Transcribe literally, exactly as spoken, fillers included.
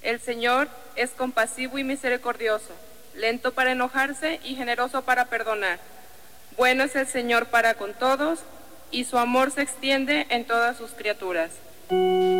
El Señor es compasivo y misericordioso, lento para enojarse y generoso para perdonar. Bueno es el Señor para con todos, y su amor se extiende en todas sus criaturas.